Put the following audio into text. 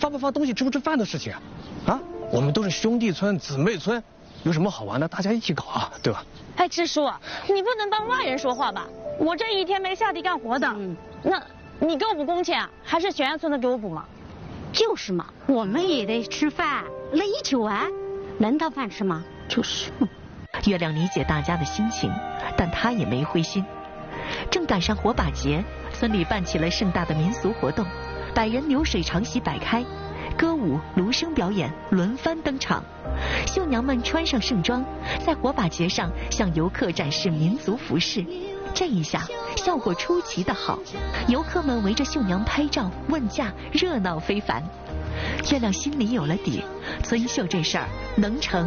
发不发东西、吃不吃饭的事情啊？啊，我们都是兄弟村、姊妹村，有什么好玩的，大家一起搞啊，对吧？ 哎，支书，你不能帮外人说话吧？我这一天没下地干活的，那你给我补工钱，还是悬崖村的给我补吗？ 就是嘛，我们也得吃饭，累一起玩，能当饭吃吗？就是。 月亮理解大家的心情，但他也没灰心。正赶上火把节，村里办起了盛大的民俗活动，100人流水长席摆开，歌舞、芦笙表演轮番登场。绣娘们穿上盛装，在火把节上向游客展示民族服饰。这一下效果出奇的好，游客们围着绣娘拍照问价，热闹非凡。月亮心里有了底，村秀这事儿能成